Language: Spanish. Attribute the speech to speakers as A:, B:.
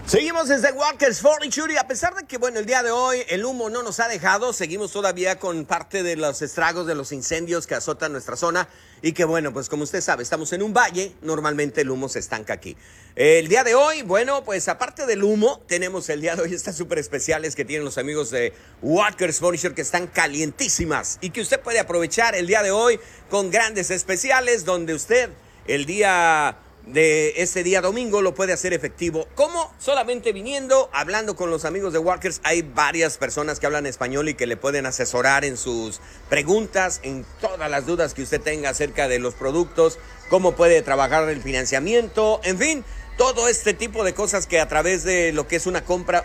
A: Seguimos desde Walker's Furniture y a pesar de que, bueno, el día de hoy el humo no nos ha dejado, seguimos todavía con parte de los estragos de los incendios que azotan nuestra zona y que, bueno, pues como usted sabe, estamos en un valle, normalmente el humo se estanca aquí. El día de hoy, bueno, pues aparte del humo, tenemos el día de hoy estas súper especiales que tienen los amigos de Walker's Furniture que están calientísimas y que usted puede aprovechar el día de hoy con grandes especiales donde usted el día de este día domingo lo puede hacer efectivo. ¿Cómo? Solamente viniendo, hablando con los amigos de Walkers. Hay varias personas que hablan español y que le pueden asesorar en sus preguntas, en todas las dudas que usted tenga acerca de los productos, cómo puede trabajar el financiamiento, en fin, todo este tipo de cosas que a través de lo que es una compra